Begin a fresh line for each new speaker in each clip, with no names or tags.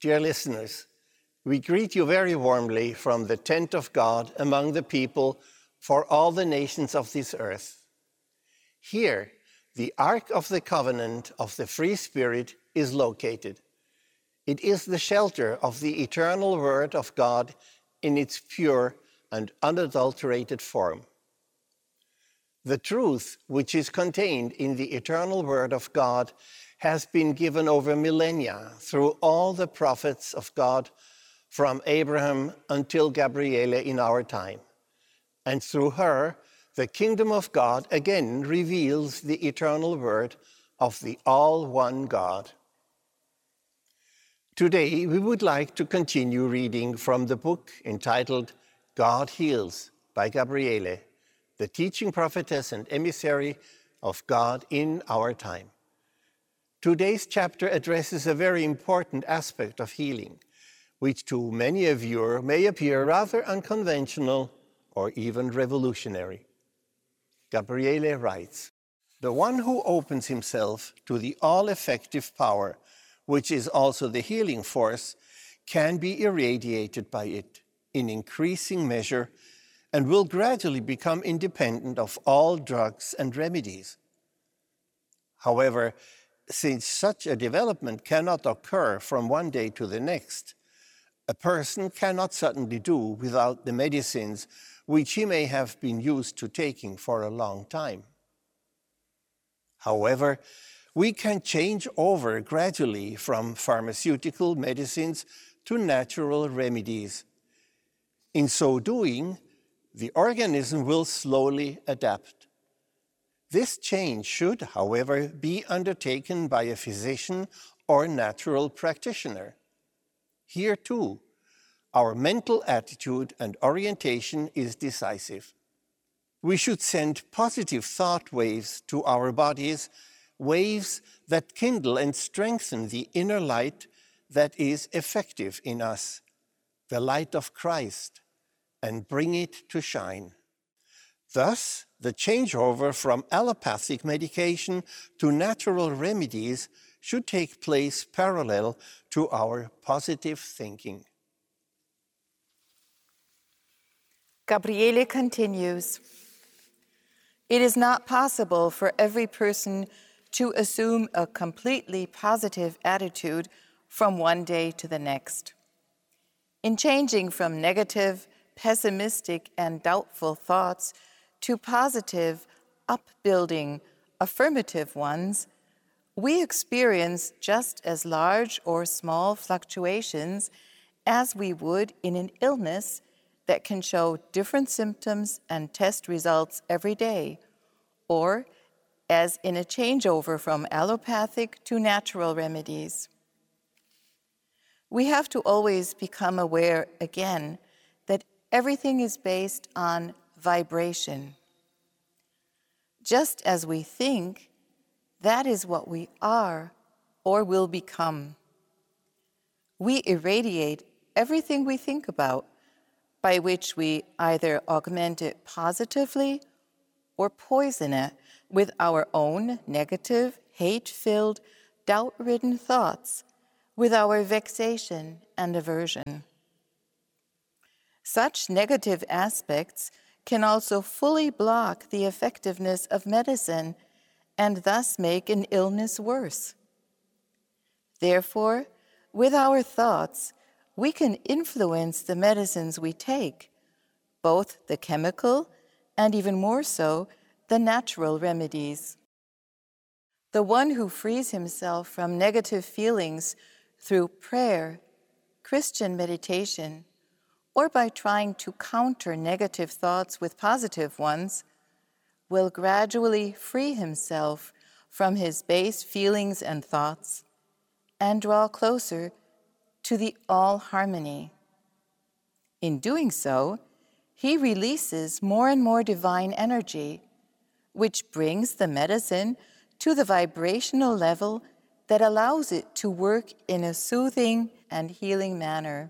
Dear listeners, we greet you very warmly from the tent of God among the people for all the nations of this earth. Here, the Ark of the Covenant of the Free Spirit is located. It is the shelter of the eternal Word of God in its pure and unadulterated form. The truth which is contained in the eternal Word of God has been given over millennia through all the prophets of God from Abraham until Gabriele in our time. And through her, the kingdom of God again reveals the eternal Word of the all-one God. Today, we would like to continue reading from the book entitled God Heals by Gabriele, the teaching prophetess and emissary of God in our time. Today's chapter addresses a very important aspect of healing, which to many of you may appear rather unconventional or even revolutionary. Gabriele writes, "The one who opens himself to the all-effective power, which is also the healing force, can be irradiated by it in increasing measure and will gradually become independent of all drugs and remedies. However, since such a development cannot occur from one day to the next, a person cannot suddenly do without the medicines which he may have been used to taking for a long time. However, we can change over gradually from pharmaceutical medicines to natural remedies. In so doing, the organism will slowly adapt. This change should, however, be undertaken by a physician or natural practitioner. Here, too, our mental attitude and orientation is decisive. We should send positive thought waves to our bodies, waves that kindle and strengthen the inner light that is effective in us, the light of Christ, and bring it to shine. Thus, the changeover from allopathic medication to natural remedies should take place parallel to our positive thinking."
Gabriele continues, "It is not possible for every person to assume a completely positive attitude from one day to the next. In changing from negative, pessimistic, and doubtful thoughts to positive, upbuilding, affirmative ones, we experience just as large or small fluctuations as we would in an illness that can show different symptoms and test results every day, or as in a changeover from allopathic to natural remedies. We have to always become aware again that everything is based on vibration. Just as we think, that is what we are or will become. We irradiate everything we think about, by which we either augment it positively or poison it with our own negative, hate-filled, doubt-ridden thoughts, with our vexation and aversion. Such negative aspects can also fully block the effectiveness of medicine and thus make an illness worse. Therefore, with our thoughts, we can influence the medicines we take, both the chemical and even more so, the natural remedies. The one who frees himself from negative feelings through prayer, Christian meditation, or by trying to counter negative thoughts with positive ones, will gradually free himself from his base feelings and thoughts and draw closer to the all-harmony. In doing so, he releases more and more divine energy, which brings the medicine to the vibrational level that allows it to work in a soothing and healing manner.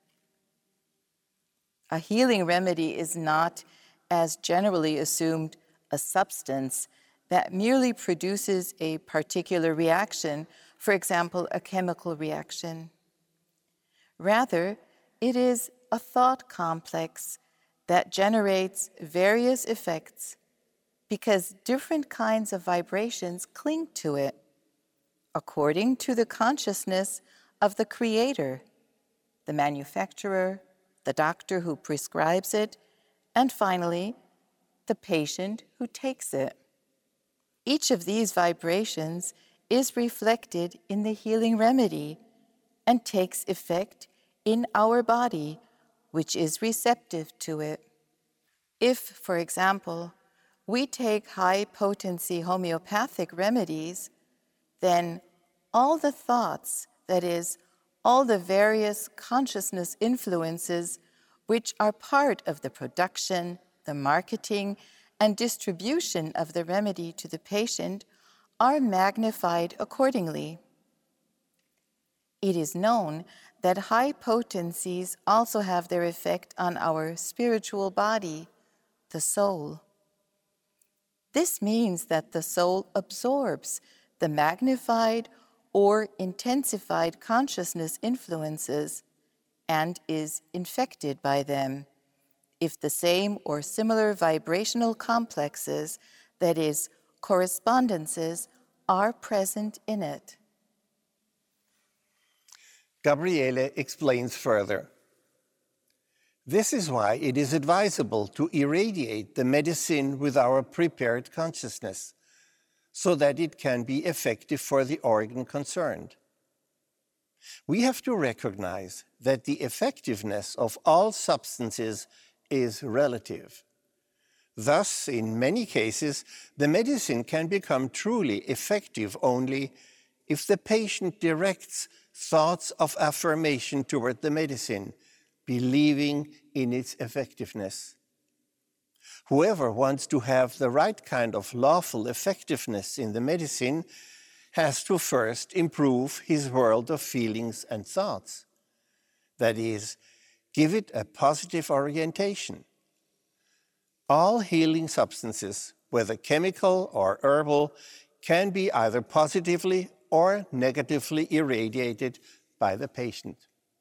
A healing remedy is not, as generally assumed, a substance that merely produces a particular reaction, for example, a chemical reaction. Rather, it is a thought complex that generates various effects because different kinds of vibrations cling to it, according to the consciousness of the creator, the manufacturer, the doctor who prescribes it, and finally, the patient who takes it. Each of these vibrations is reflected in the healing remedy and takes effect in our body, which is receptive to it. If, for example, we take high-potency homeopathic remedies, then all the thoughts, that is, all the various consciousness influences which are part of the production, the marketing, and distribution of the remedy to the patient are magnified accordingly. It is known that high potencies also have their effect on our spiritual body, the soul. This means that the soul absorbs the magnified or intensified consciousness influences and is infected by them if the same or similar vibrational complexes, that is, correspondences, are present in it.
Gabriele explains further. This is why it is advisable to irradiate the medicine with our prepared consciousness, so that it can be effective for the organ concerned. We have to recognize that the effectiveness of all substances is relative. Thus, in many cases, the medicine can become truly effective only if the patient directs thoughts of affirmation toward the medicine, believing in its effectiveness. Whoever wants to have the right kind of lawful effectiveness in the medicine has to first improve his world of feelings and thoughts. That is, give it a positive orientation. All healing substances, whether chemical or herbal, can be either positively or negatively irradiated by the patient.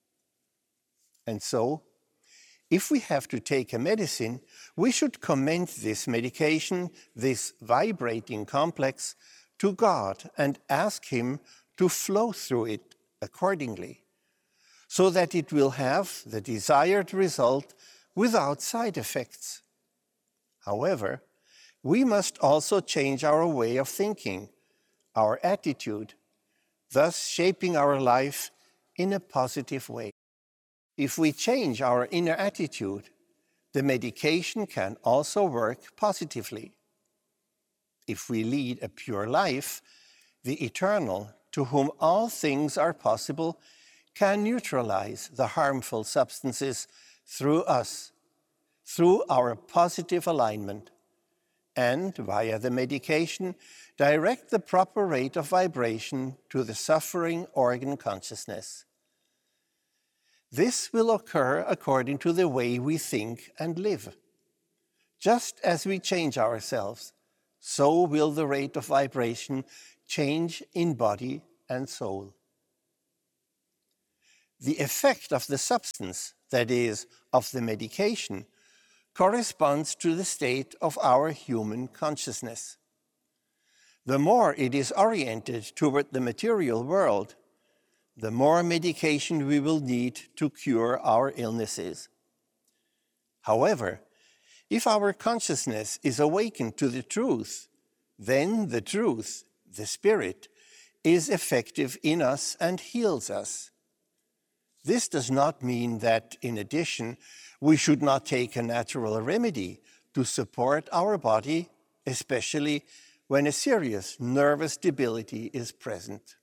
And so, if we have to take a medicine, we should commend this medication, this vibrating complex, to God and ask Him to flow through it accordingly, so that it will have the desired result without side effects. However, we must also change our way of thinking, our attitude, thus shaping our life in a positive way. If we change our inner attitude, the medication can also work positively. If we lead a pure life, the Eternal, to whom all things are possible, can neutralize the harmful substances through us, through our positive alignment, and via the medication, direct the proper rate of vibration to the suffering organ consciousness. This will occur according to the way we think and live. Just as we change ourselves, so will the rate of vibration change in body and soul. The effect of the substance, that is, of the medication, corresponds to the state of our human consciousness. The more it is oriented toward the material world, the more medication we will need to cure our illnesses. However, if our consciousness is awakened to the truth, then the truth, the Spirit, is effective in us and heals us. This does not mean that, in addition, we should not take a natural remedy to support our body, especially when a serious nervous debility is present.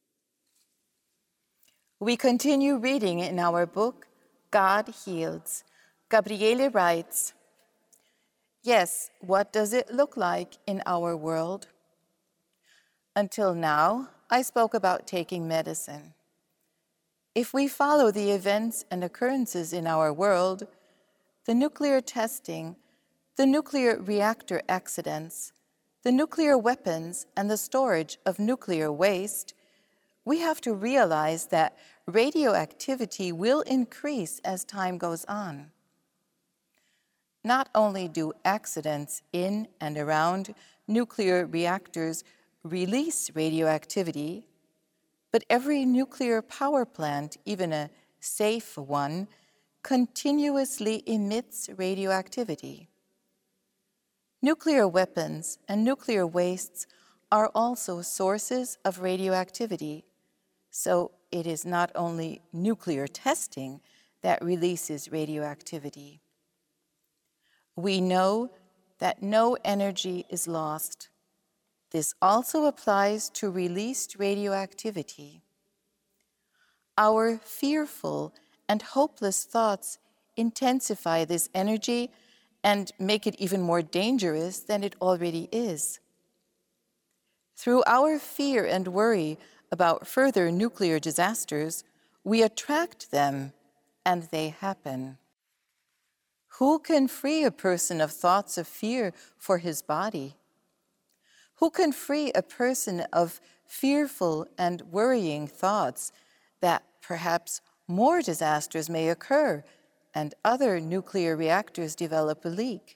We continue reading in our book, God Heals. Gabriele writes, "Yes, what does it look like in our world? Until now, I spoke about taking medicine. If we follow the events and occurrences in our world, the nuclear testing, the nuclear reactor accidents, the nuclear weapons, and the storage of nuclear waste, we have to realize that radioactivity will increase as time goes on. Not only do accidents in and around nuclear reactors release radioactivity, but every nuclear power plant, even a safe one, continuously emits radioactivity. Nuclear weapons and nuclear wastes are also sources of radioactivity, so it is not only nuclear testing that releases radioactivity. We know that no energy is lost. This also applies to released radioactivity. Our fearful and hopeless thoughts intensify this energy and make it even more dangerous than it already is. Through our fear and worry about further nuclear disasters, we attract them, and they happen. Who can free a person of thoughts of fear for his body? Who can free a person of fearful and worrying thoughts that perhaps more disasters may occur and other nuclear reactors develop a leak?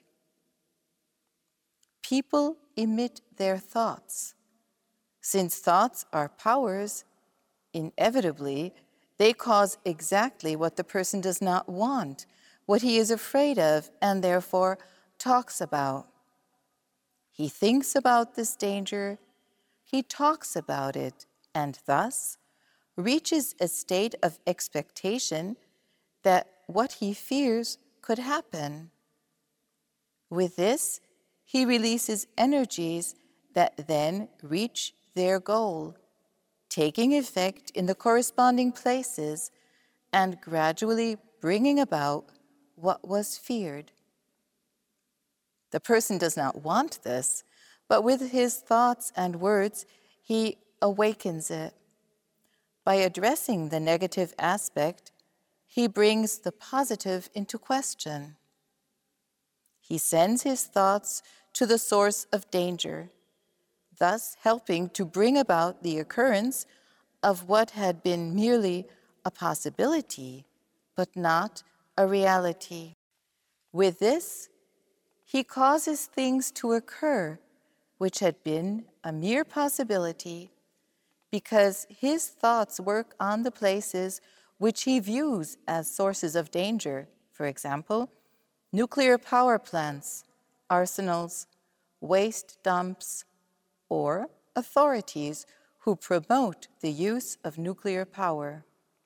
People emit their thoughts. Since thoughts are powers, inevitably, they cause exactly what the person does not want, what he is afraid of, and therefore talks about. He thinks about this danger, he talks about it, and thus reaches a state of expectation that what he fears could happen. With this, he releases energies that then reach their goal, taking effect in the corresponding places and gradually bringing about what was feared. The person does not want this, but with his thoughts and words, he awakens it. By addressing the negative aspect, he brings the positive into question. He sends his thoughts to the source of danger, thus helping to bring about the occurrence of what had been merely a possibility, but not a reality. With this, he causes things to occur which had been a mere possibility, because his thoughts work on the places which he views as sources of danger, for example, nuclear power plants, arsenals, waste dumps, or authorities who promote the use of nuclear power.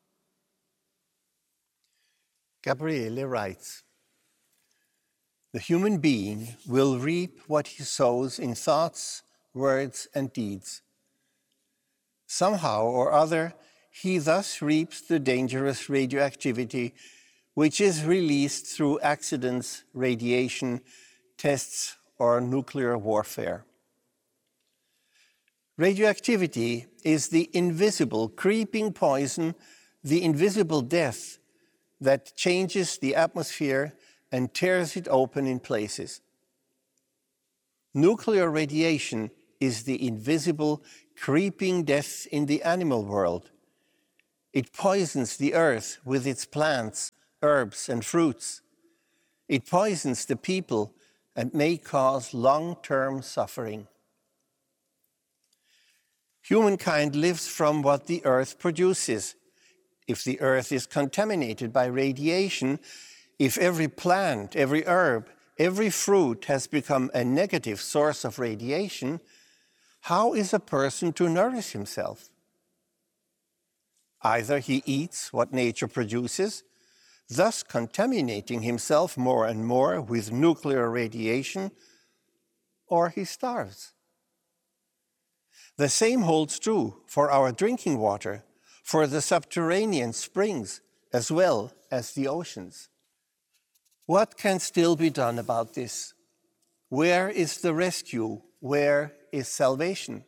Gabriele writes, "The human being will reap what he sows in thoughts, words, and deeds. Somehow or other, he thus reaps the dangerous radioactivity which is released through accidents, radiation, tests, or nuclear warfare. Radioactivity is the invisible creeping poison, the invisible death that changes the atmosphere and tears it open in places. Nuclear radiation is the invisible creeping death in the animal world. It poisons the earth with its plants, herbs, and fruits. It poisons the people and may cause long-term suffering. Humankind lives from what the earth produces. If the earth is contaminated by radiation, if every plant, every herb, every fruit has become a negative source of radiation, how is a person to nourish himself? Either he eats what nature produces, thus contaminating himself more and more with nuclear radiation, or he starves. The same holds true for our drinking water, for the subterranean springs, as well as the oceans. What can still be done about this? Where is the rescue? Where is salvation?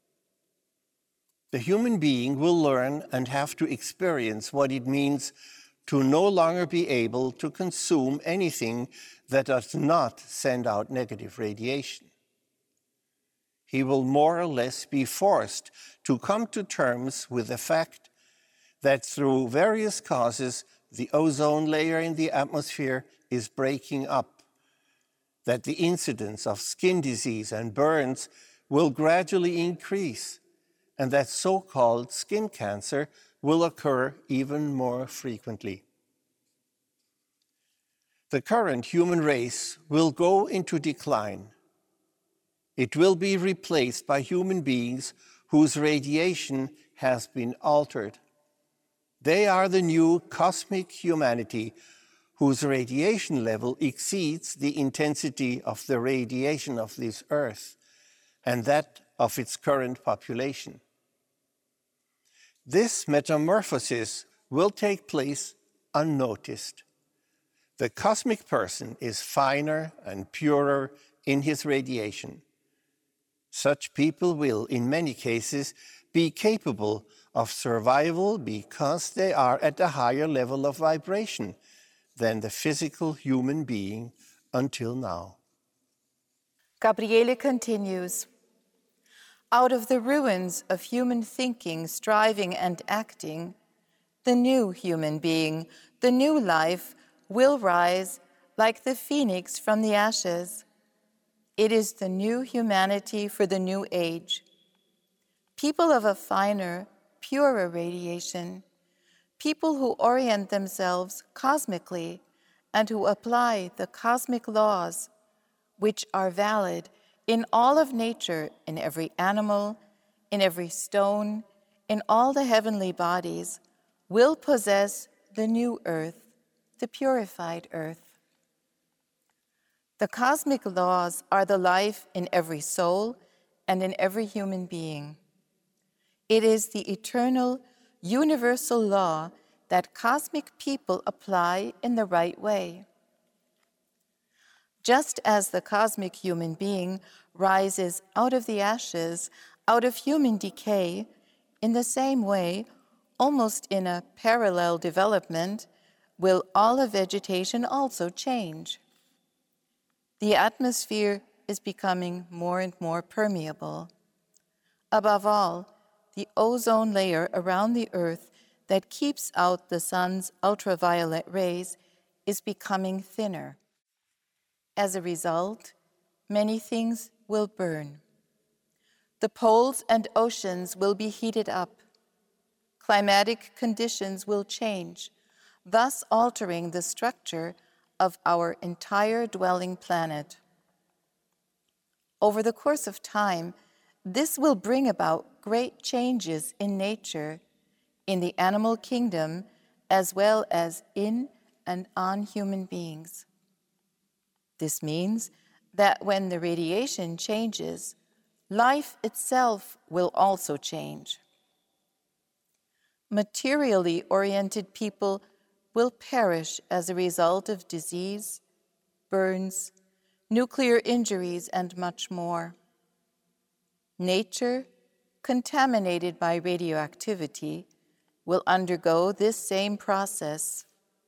The human being will learn and have to experience what it means to no longer be able to consume anything that does not send out negative radiation. he will more or less be forced to come to terms with the fact that through various causes, the ozone layer in the atmosphere is breaking up, that the incidence of skin disease and burns will gradually increase, and that so-called skin cancer will occur even more frequently. The current human race will go into decline. It will be replaced by human beings whose radiation has been altered. They are the new cosmic humanity whose radiation level exceeds the intensity of the radiation of this earth and that of its current population. This metamorphosis will take place unnoticed. The cosmic person is finer and purer in his radiation. Such people will, in many cases, be capable of survival because they are at a higher level of vibration than the physical human being until now.
Gabriele continues, out of the ruins of human thinking, striving, and acting, the new human being, the new life, will rise like the phoenix from the ashes. It is the new humanity for the new age. People of a finer, purer radiation, people who orient themselves cosmically and who apply the cosmic laws, which are valid in all of nature, in every animal, in every stone, in all the heavenly bodies, will possess the new earth, the purified earth. The cosmic laws are the life in every soul and in every human being. It is the eternal, universal law that cosmic people apply in the right way. Just as the cosmic human being rises out of the ashes, out of human decay, in the same way, almost in a parallel development, will all of vegetation also change. The atmosphere is becoming more and more permeable. Above all, the ozone layer around the Earth that keeps out the sun's ultraviolet rays is becoming thinner. As a result, many things will burn. The poles and oceans will be heated up. Climatic conditions will change, thus altering the structure of our entire dwelling planet. Over the course of time, this will bring about great changes in nature, in the animal kingdom, as well as in and on human beings. This means that when the radiation changes, life itself will also change. Materially oriented people will perish as a result of disease, burns, nuclear injuries, and much more. Nature, contaminated by radioactivity, will undergo this same process.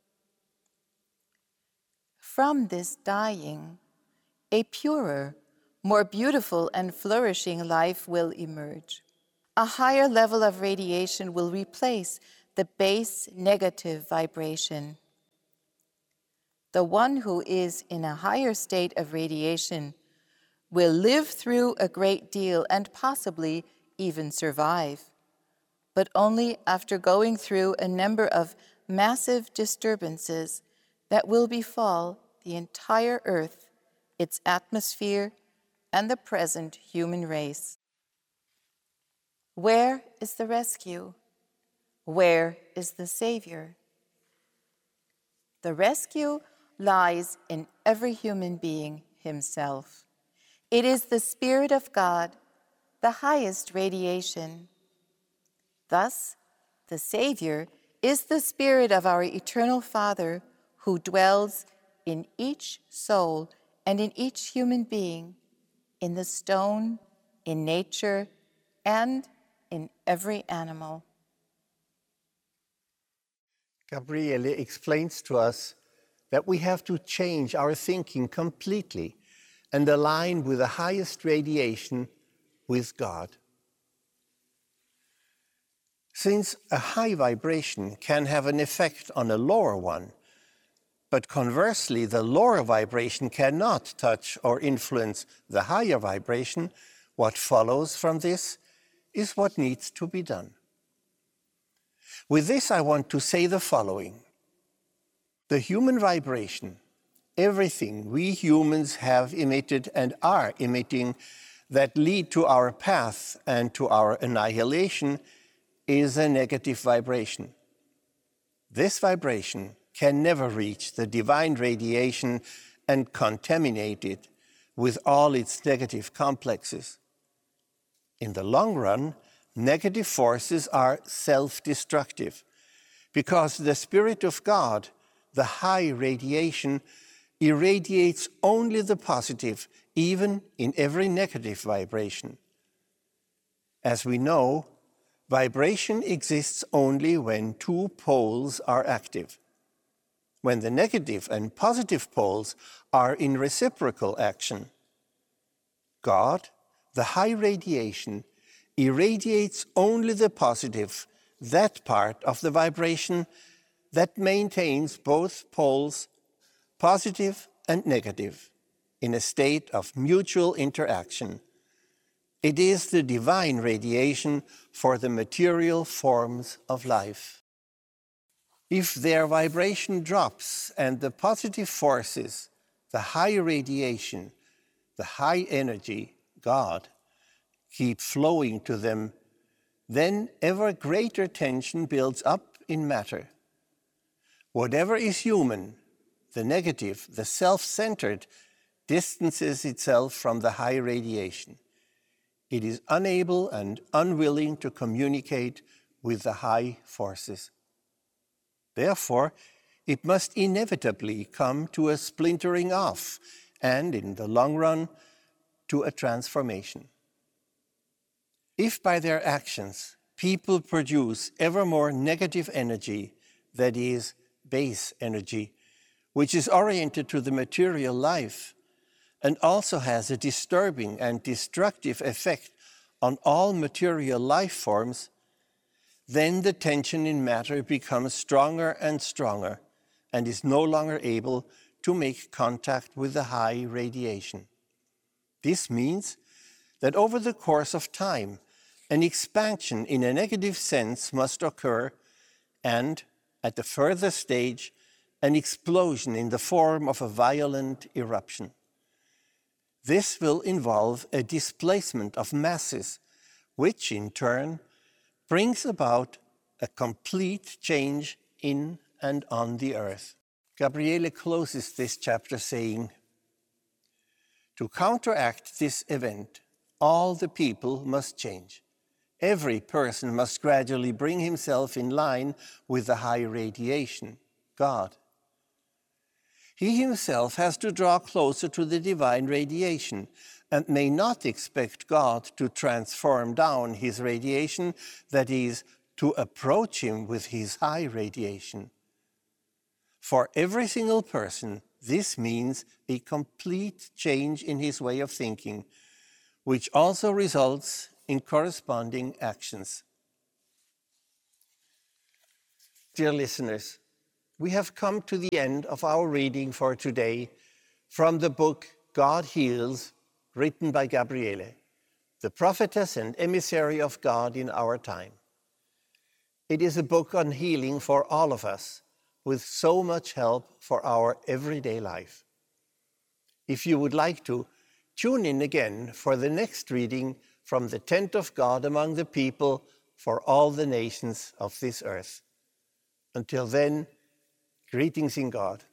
From this dying, a purer, more beautiful and flourishing life will emerge. A higher level of radiation will replace the base negative vibration. The one who is in a higher state of radiation will live through a great deal and possibly even survive, but only after going through a number of massive disturbances that will befall the entire Earth, its atmosphere, and the present human race. Where is the rescue? Where is the Savior? The rescue lies in every human being himself. It is the Spirit of God, the highest radiation. Thus, the Savior is the Spirit of our eternal Father who dwells in each soul and in each human being, in the stone, in nature, and in every animal.
Gabriele explains to us that we have to change our thinking completely and align with the highest radiation with God. Since a high vibration can have an effect on a lower one, but conversely, the lower vibration cannot touch or influence the higher vibration, what follows from this is what needs to be done. With this, I want to say the following. The human vibration, everything we humans have emitted and are emitting that lead to our path and to our annihilation, is a negative vibration. This vibration can never reach the divine radiation and contaminate it with all its negative complexes. In the long run, negative forces are self-destructive because the Spirit of God, the high radiation, irradiates only the positive, even in every negative vibration. As we know, vibration exists only when two poles are active. When the negative and positive poles are in reciprocal action. God, the high radiation, irradiates only the positive, that part of the vibration that maintains both poles, positive and negative, in a state of mutual interaction. It is the divine radiation for the material forms of life. If their vibration drops and the positive forces, the high radiation, the high energy, God, keep flowing to them, then ever greater tension builds up in matter. Whatever is human, the negative, the self-centered, distances itself from the high radiation. It is unable and unwilling to communicate with the high forces. Therefore, it must inevitably come to a splintering off and, in the long run, to a transformation. If by their actions people produce ever more negative energy, that is, base energy, which is oriented to the material life and also has a disturbing and destructive effect on all material life forms, then the tension in matter becomes stronger and stronger and is no longer able to make contact with the high radiation. This means that over the course of time, an expansion in a negative sense must occur and, at the further stage, an explosion in the form of a violent eruption. This will involve a displacement of masses, which in turn brings about a complete change in and on the earth. Gabriele closes this chapter saying, to counteract this event, all the people must change. Every person must gradually bring himself in line with the high radiation, God. He himself has to draw closer to the divine radiation and may not expect God to transform down his radiation, that is, to approach him with his high radiation. For every single person, this means a complete change in his way of thinking, which also results in corresponding actions. Dear listeners, we have come to the end of our reading for today from the book God Heals, written by Gabriele, the prophetess and emissary of God in our time. It is a book on healing for all of us, with so much help for our everyday life. If you would like to, tune in again for the next reading from the tent of God among the people for all the nations of this earth. Until then, greetings in God.